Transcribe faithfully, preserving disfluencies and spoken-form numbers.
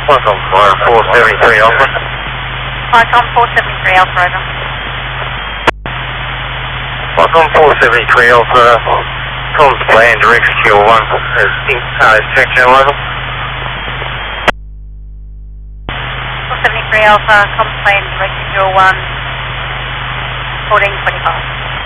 Welcome, Flyer four seventy-three Alpha. Flycom four seventy-three Alpha, over. Welcome, four seventy-three Alpha. Comms plan, direct secure one. Is uh, check channel level. four seventy-three Alpha, comms plan, direct secure one, fourteen twenty-five.